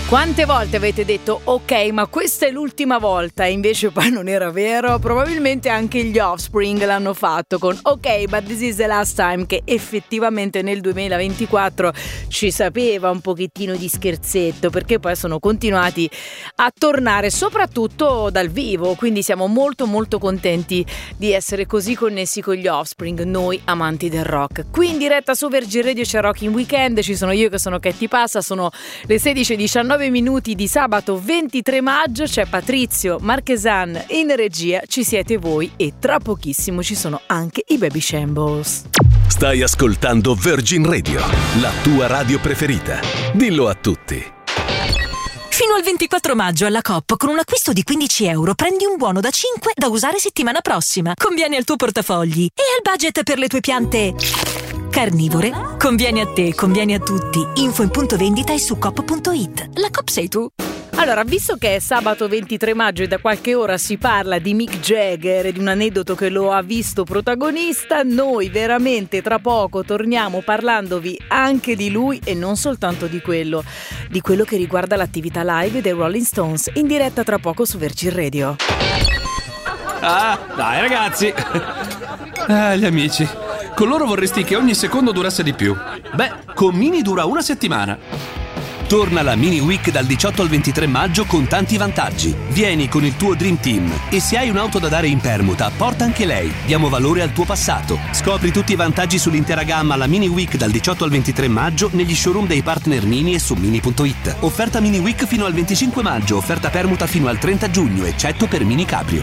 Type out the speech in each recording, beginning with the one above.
Quante volte avete detto ok, ma questa è l'ultima volta, e invece poi non era vero? Probabilmente anche gli Offspring l'hanno fatto con ok, but this is the last time, che effettivamente nel 2024 ci sapeva un pochettino di scherzetto, perché poi sono continuati a tornare soprattutto dal vivo, quindi siamo molto molto contenti di essere così connessi con gli Offspring, noi amanti del rock. Qui in diretta su Virgin Radio c'è Rock in Weekend, ci sono io che sono Katy Passa, sono le 16:19 minuti di sabato 23 maggio, c'è Patrizio Marchesan in regia, ci siete voi e tra pochissimo ci sono anche i Baby Shambles. Stai ascoltando Virgin Radio, la tua radio preferita. Dillo a tutti. Fino al 24 maggio alla Coop con un acquisto di €15 prendi un buono da 5 da usare settimana prossima. Conviene al tuo portafogli e al budget per le tue piante carnivore. Conviene a te, conviene a tutti. Info in punto vendita e su coop.it. La Coop sei tu. Allora, visto che è sabato 23 maggio e da qualche ora si parla di Mick Jagger e di un aneddoto che lo ha visto protagonista, noi veramente tra poco torniamo parlandovi anche di lui e non soltanto di quello che riguarda l'attività live dei Rolling Stones, in diretta tra poco su Virgin Radio. Ah, dai ragazzi. Gli amici. Con loro vorresti che ogni secondo durasse di più. Beh, con Mini dura una settimana. Torna la Mini Week dal 18 al 23 maggio con tanti vantaggi. Vieni con il tuo Dream Team e se hai un'auto da dare in permuta, porta anche lei. Diamo valore al tuo passato. Scopri tutti i vantaggi sull'intera gamma alla Mini Week dal 18 al 23 maggio negli showroom dei partner Mini e su Mini.it. Offerta Mini Week fino al 25 maggio, offerta permuta fino al 30 giugno, eccetto per Mini Cabrio.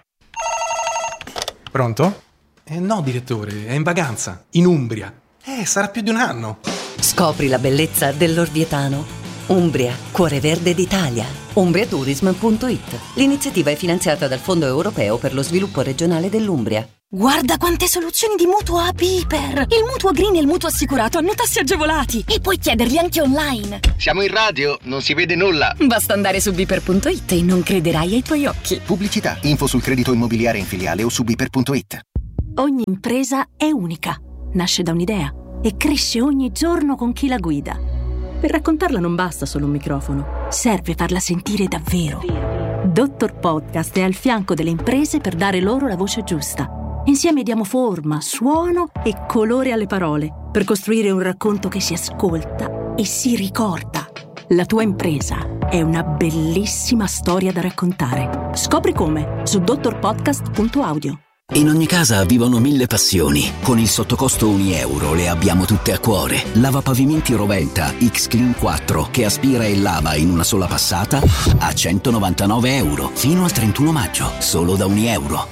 Pronto? No, direttore, è in vacanza, in Umbria. Sarà più di un anno. Scopri la bellezza dell'Orvietano. Umbria, cuore verde d'Italia. Umbriatourism.it. L'iniziativa è finanziata dal Fondo Europeo per lo Sviluppo Regionale dell'Umbria. Guarda quante soluzioni di mutuo a Piper! Il mutuo green e il mutuo assicurato hanno tassi agevolati e puoi chiederli anche online. Siamo in radio, non si vede nulla. Basta andare su Piper.it e non crederai ai tuoi occhi. Pubblicità, info sul credito immobiliare in filiale o su Piper.it. Ogni impresa è unica, nasce da un'idea e cresce ogni giorno con chi la guida. Per raccontarla non basta solo un microfono, serve farla sentire davvero. Dottor Podcast è al fianco delle imprese per dare loro la voce giusta. Insieme diamo forma, suono e colore alle parole per costruire un racconto che si ascolta e si ricorda. La tua impresa è una bellissima storia da raccontare. Scopri come su dottorpodcast.audio. In ogni casa vivono 1000 passioni. Con il sottocosto €1 le abbiamo tutte a cuore. Lavapavimenti Roventa X-Clean 4 che aspira e lava in una sola passata a €199 fino al 31 maggio, solo da €1.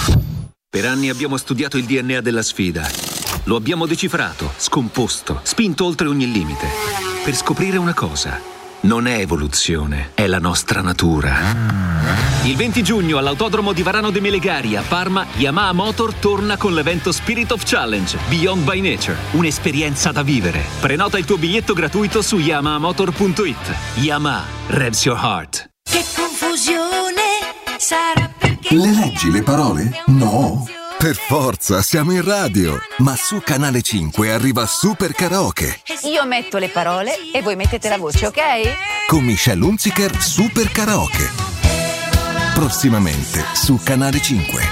Per anni abbiamo studiato il DNA della sfida. Lo abbiamo decifrato, scomposto, spinto oltre ogni limite. Per scoprire una cosa: non è evoluzione, è la nostra natura. Il 20 giugno all'Autodromo di Varano de Melegari a Parma, Yamaha Motor torna con l'evento Spirit of Challenge Beyond by Nature, un'esperienza da vivere. Prenota il tuo biglietto gratuito su yamahamotor.it. Yamaha, revs your heart. Che confusione sarà perché... Le leggi le parole? No. Per forza, siamo in radio. Ma su Canale 5 arriva Super Karaoke. Io metto le parole e voi mettete la voce, ok? Con Michelle Hunziker, Super Karaoke. Prossimamente su Canale 5.